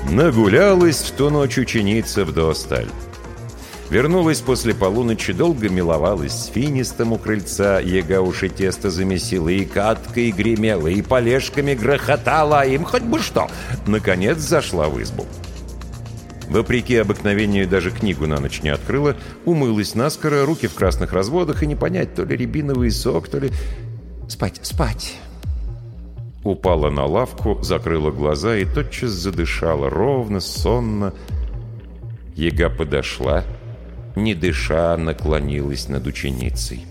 Нагулялась в ту ночь ученица вдосталь. Вернулась после полуночи, долго миловалась с Финистом у крыльца. Яга уж и тесто замесила, и каткой гремела, и полежками грохотала, а им хоть бы что. Наконец зашла в избу. Вопреки обыкновению даже книгу на ночь не открыла, умылась наскоро, руки в красных разводах, и не понять, то ли рябиновый сок, то ли... Спать, спать. Упала на лавку, закрыла глаза и тотчас задышала, ровно, сонно. Яга подошла, не дыша, наклонилась над ученицей.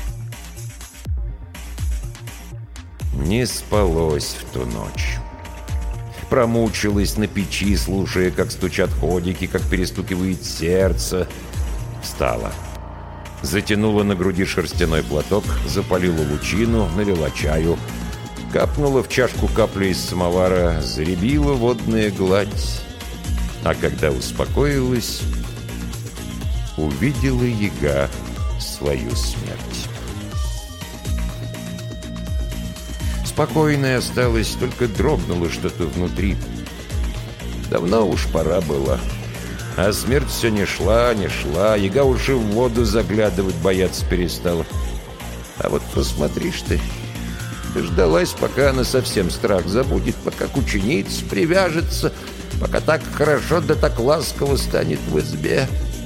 Не спалось в ту ночь. Промучилась на печи, слушая, как стучат ходики, как перестукивает сердце. Встала. Затянула на груди шерстяной платок, запалила лучину, налила чаю. Капнула в чашку каплю из самовара, зарябила водная гладь. А когда успокоилась, увидела яга свою смерть. Спокойной осталась, только дрогнуло что-то внутри. Давно уж пора было. А смерть все не шла, не шла. Яга уж и в воду заглядывать бояться перестала. А вот посмотришь ты, дождалась, пока она совсем страх забудет, пока к ученице привяжется, пока так хорошо да так ласково станет в избе.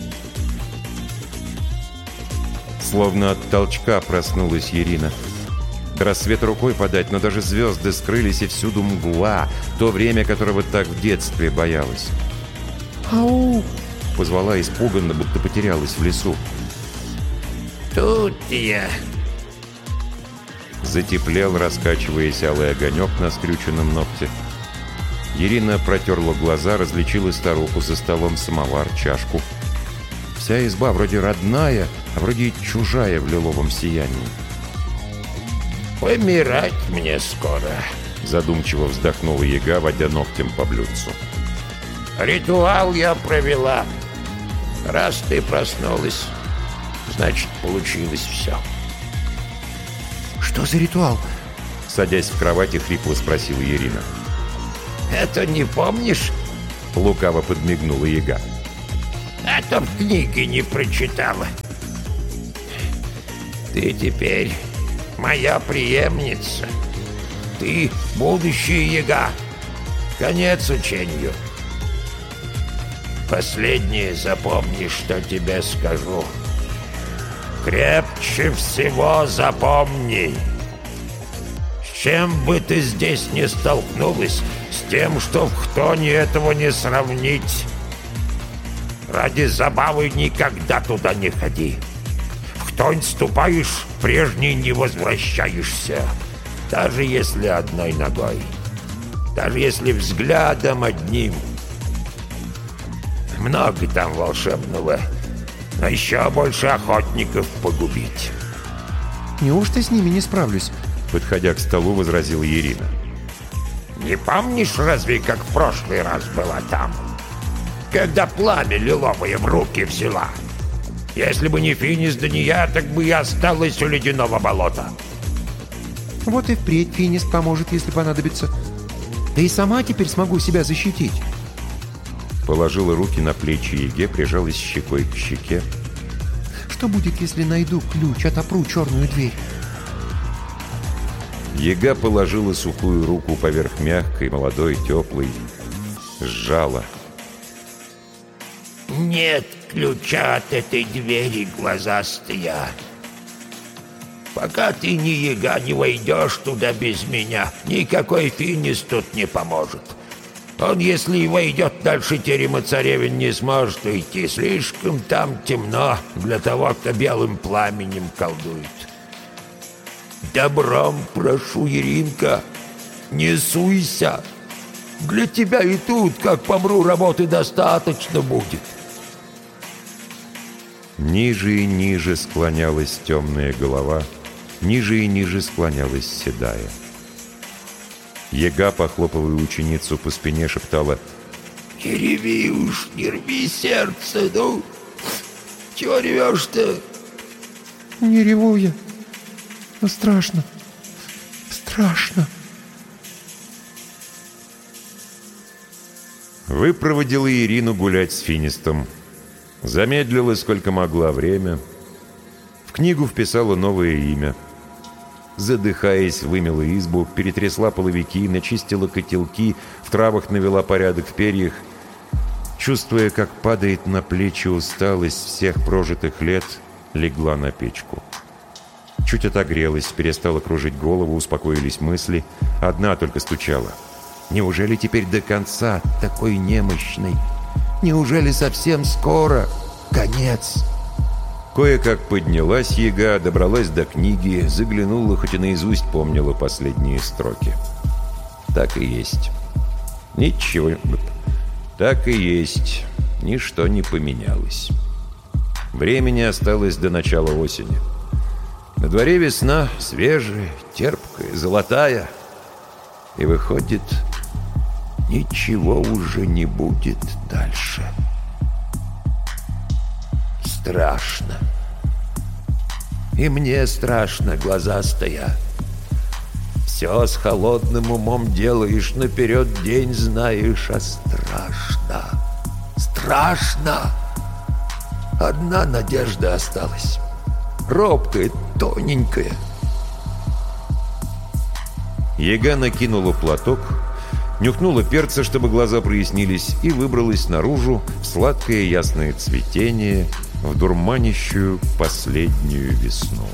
Словно от толчка проснулась Ирина. До рассвета рукой подать, но даже звезды скрылись, и всюду мгла, то время, которого так в детстве боялась. «Ау!» — позвала испуганно, будто потерялась в лесу. «Тут я!» Затеплел, раскачиваясь, алый огонек на скрюченном ногте. Ирина протерла глаза, различила старуху за столом, самовар, чашку. Вся изба вроде родная, а вроде и чужая в лиловом сиянии. «Помирать мне скоро», — задумчиво вздохнула яга, водя ногтем по блюдцу. «Ритуал я провела. Раз ты проснулась, значит, получилось все». «Что за ритуал?» — садясь в кровати, хрипло спросила Ирина. «Это не помнишь?» — лукаво подмигнула яга. «Это в книге не прочитала. Ты теперь моя преемница. Ты будущая яга. Конец учению. Последнее запомни, что тебе скажу. Крепче всего запомни. С чем бы ты здесь ни столкнулась, с тем, что в хтоне этого не сравнить. Ради забавы никогда туда не ходи. В хтонь ступаешь, прежний не возвращаешься. Даже если одной ногой. Даже если взглядом одним. Много там волшебного, но еще больше охотников погубить». «Неужто с ними не справлюсь?» — подходя к столу, возразила Ирина. «Не помнишь, разве как в прошлый раз была там? Когда пламя лиловое в руки взяла? Если бы не Финис да не я, так бы и осталась у ледяного болота». «Вот и впредь Финис поможет, если понадобится. Да и сама теперь смогу себя защитить». Положила руки на плечи яге, прижалась щекой к щеке. «Что будет, если найду ключ, отопру черную дверь?» Яга положила сухую руку поверх мягкой, молодой, теплой. Сжала. «Нет ключа от этой двери, глазастая. Пока ты ни яга не войдешь туда без меня, никакой Финис тут не поможет. Он, если и войдет дальше терема царевен, не сможет уйти. Слишком там темно для того, кто белым пламенем колдует. Добром прошу, Иринка, не суйся. Для тебя и тут, как помру, работы достаточно будет». Ниже и ниже склонялась темная голова, ниже и ниже склонялась седая. Яга, похлопывая ученицу по спине, шептала: «Не реви уж, не рви сердце, ну! Чего ревешь-то?» «Не реву я, но страшно, страшно». Выпроводила Ирину гулять с Финистом. Замедлила, сколько могла, время. В книгу вписала новое имя. Задыхаясь, вымела избу, перетрясла половики, начистила котелки, в травах навела порядок в перьях. Чувствуя, как падает на плечи усталость всех прожитых лет, легла на печку. Чуть отогрелась, перестала кружить голову, успокоились мысли. Одна только стучала. Неужели теперь до конца такой немощной? Неужели совсем скоро? Конец? Кое-как поднялась яга, добралась до книги, заглянула, хоть и наизусть помнила последние строки. Так и есть. Ничего. Так и есть. Ничто не поменялось. Времени осталось до начала осени. На дворе весна, свежая, терпкая, золотая. И выходит, ничего уже не будет дальше. Страшно. И мне страшно, глазастая. Все с холодным умом делаешь, наперед день знаешь, а страшно. Страшно. Одна надежда осталась. Робкая, тоненькая. Яга накинула платок, нюхнула перца, чтобы глаза прояснились, и выбралась наружу в сладкое ясное цветение, в дурманящую последнюю весну.